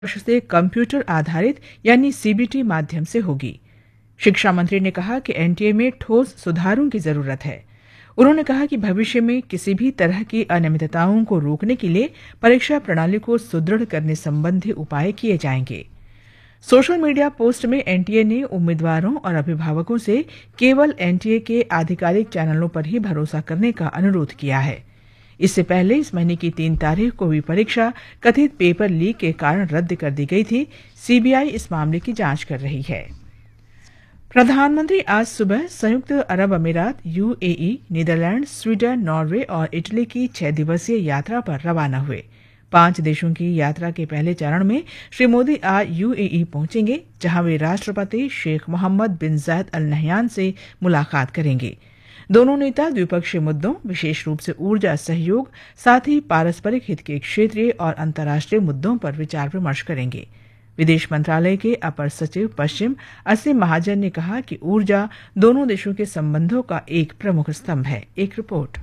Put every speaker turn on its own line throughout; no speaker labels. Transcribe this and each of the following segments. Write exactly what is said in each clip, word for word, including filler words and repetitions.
वर्ष से कंप्यूटर आधारित यानी सीबीटी माध्यम से होगी। शिक्षा मंत्री ने कहा कि एनटीए में ठोस सुधारों की जरूरत है। उन्होंने कहा कि भविष्य में किसी भी तरह की अनियमितताओं को रोकने के लिए परीक्षा प्रणाली को सुदृढ़ करने संबंधी उपाय किए जाएंगे। सोशल मीडिया पोस्ट में एनटीए ने उम्मीदवारों और अभिभावकों से केवल एनटीए के आधिकारिक चैनलों पर ही भरोसा करने का अनुरोध किया है। इससे पहले इस महीने की तीन तारीख को हुई परीक्षा कथित पेपर लीक के कारण रद्द कर दी गई थी। सीबीआई इस मामले की जांच कर रही है। प्रधानमंत्री आज सुबह संयुक्त अरब अमीरात, यूएई, नीदरलैंड, स्वीडन, नॉर्वे और इटली की छह दिवसीय यात्रा पर रवाना हुए। पांच देशों की यात्रा के पहले चरण में श्री मोदी आज यूएई पहुंचेंगे, जहां वे राष्ट्रपति शेख मोहम्मद बिन जायद अल नहयान से मुलाकात करेंगे। दोनों नेता द्विपक्षीय मुद्दों, विशेष रूप से ऊर्जा सहयोग, साथ ही पारस्परिक हित के क्षेत्रीय और अंतर्राष्ट्रीय मुद्दों पर विचार विमर्श करेंगे। विदेश मंत्रालय के अपर सचिव पश्चिम असीम महाजन ने कहा कि ऊर्जा दोनों देशों के संबंधों का एक प्रमुख स्तंभ है। एक रिपोर्ट।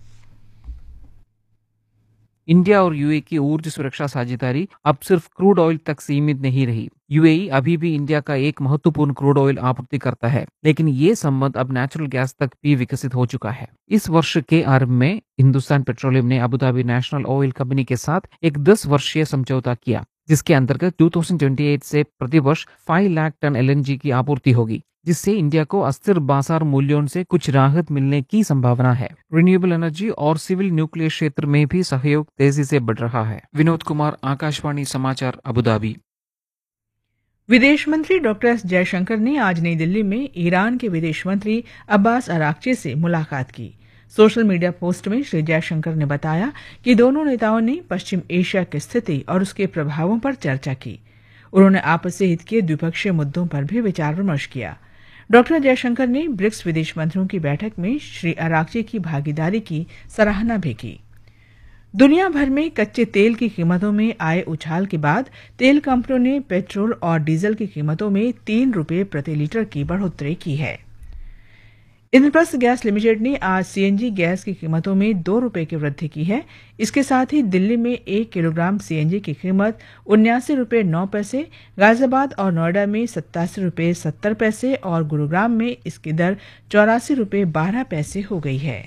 इंडिया और यूएई की ऊर्जा सुरक्षा साझेदारी अब सिर्फ क्रूड ऑयल तक सीमित नहीं रही। यूएई अभी भी इंडिया का एक महत्वपूर्ण क्रूड ऑयल आपूर्ति करता है, लेकिन ये संबंध अब नेचुरल गैस तक भी विकसित हो चुका है। इस वर्ष के आरंभ में हिंदुस्तान पेट्रोलियम ने Abu Dhabi national oil company के साथ एक दस वर्षीय समझौता किया, जिसके अंतर्गत दो हज़ार अट्ठाईस से प्रतिवर्ष पाँच लाख टन एलएनजी की आपूर्ति होगी, जिससे इंडिया को अस्थिर बाजार मूल्यों से कुछ राहत मिलने की संभावना है। रिन्यूएबल एनर्जी और सिविल न्यूक्लियर क्षेत्र में भी सहयोग तेजी से बढ़ रहा है। विनोद कुमार, आकाशवाणी समाचार, अबू धाबी।
विदेश मंत्री डॉक्टर एस जयशंकर ने आज नई दिल्ली में ईरान के विदेश मंत्री अब्बास अराक्ची से मुलाकात की। सोशल मीडिया पोस्ट में श्री जयशंकर ने बताया कि दोनों नेताओं ने पश्चिम एशिया की स्थिति और उसके प्रभावों पर चर्चा की। उन्होंने आपसी हित के द्विपक्षीय मुद्दों पर भी विचार विमर्श किया। डॉक्टर जयशंकर ने ब्रिक्स विदेश मंत्रियों की बैठक में श्री अराक्ची की भागीदारी की सराहना भी की। दुनिया भर में कच्चे तेल की कीमतों में आए उछाल के बाद तेल कंपनियों ने पेट्रोल और डीजल की कीमतों में तीन रुपये प्रति लीटर की बढ़ोतरी की है। इंद्रप्रस्थ गैस लिमिटेड ने आज सीएनजी गैस की कीमतों में दो रुपये की वृद्धि की है। इसके साथ ही दिल्ली में एक किलोग्राम सीएनजी की कीमत उन्यासी रुपये नौ पैसे, गाजियाबाद और नोएडा में सत्तासी रुपये सत्तर पैसे और गुरुग्राम में इसकी दर चौरासी रुपये बारह पैसे हो गई है।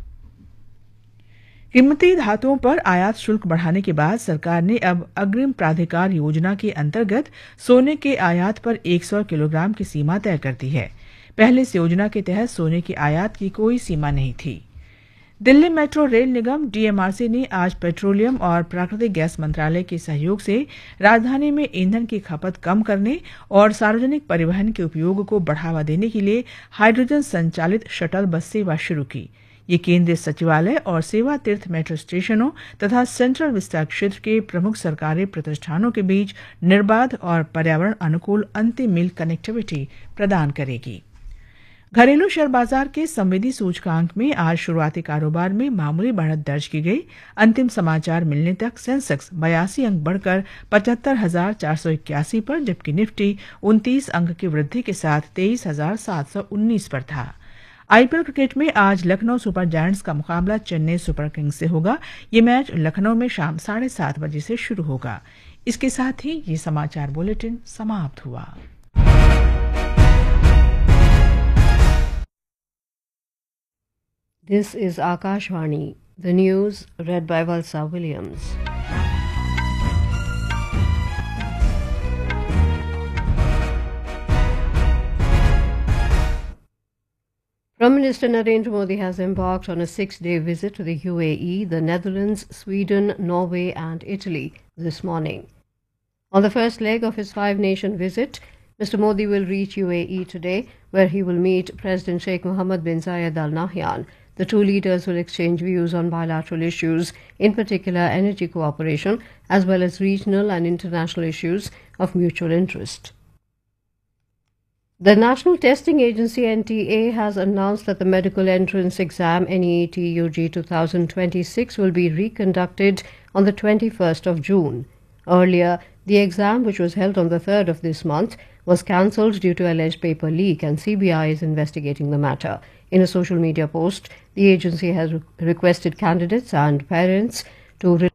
कीमती धातुओं पर आयात शुल्क बढ़ाने के बाद सरकार ने अब अग्रिम प्राधिकार योजना के अंतर्गत सोने के आयात पर सौ किलोग्राम की सीमा तय कर दी है। पहले इस योजना के तहत सोने की आयात की कोई सीमा नहीं थी। दिल्ली मेट्रो रेल निगम डीएमआरसी ने आज पेट्रोलियम और प्राकृतिक गैस मंत्रालय के सहयोग से राजधानी में ईंधन की खपत कम करने और सार्वजनिक परिवहन के उपयोग को बढ़ावा देने के लिए हाइड्रोजन संचालित शटल बस सेवा शुरू की। ये केंद्रीय सचिवालय और सेवा तीर्थ मेट्रो स्टेशनों तथा सेंट्रल विस्तार क्षेत्र के प्रमुख सरकारी प्रतिष्ठानों के बीच निर्बाध और पर्यावरण अनुकूल अंतिम मील कनेक्टिविटी प्रदान करेगी। घरेलू शेयर बाजार के संवेदी सूचकांक में आज शुरुआती कारोबार में मामूली बढ़त दर्ज की गई। अंतिम समाचार मिलने तक सेंसेक्स बयासी अंक बढ़कर पचहत्तर हजार चार सौ इक्यासी पर, जबकि निफ्टी उनतीस अंक की वृद्धि के साथ तेईस हजार सात सौ उन्नीस पर था। आईपीएल क्रिकेट में आज लखनऊ सुपर जायंट्स का मुकाबला चेन्नई सुपर किंग्स से होगा। ये मैच लखनऊ में शाम साढ़े सात बजे से शुरू होगा। इसके साथ ही ये समाचार बुलेटिन समाप्त हुआ।
This is Akashvani, the news read by Valsa Williams. Prime Minister Narendra Modi has embarked on a six-day visit to the U A E, the Netherlands, Sweden, Norway and Italy this morning. On the first leg of his five-nation visit, Mister Modi will reach U A E today, where he will meet President Sheikh Mohammed bin Zayed Al Nahyan. The two leaders will exchange views on bilateral issues, in particular energy cooperation, as well as regional and international issues of mutual interest. The National Testing Agency N T A has announced that the medical entrance exam N E A T U G twenty twenty-six will be reconducted on the twenty-first of June. Earlier, the exam, which was held on the third of this month, was cancelled due to alleged paper leak, and C B I is investigating the matter. In a social media post, the agency has re- requested candidates and parents to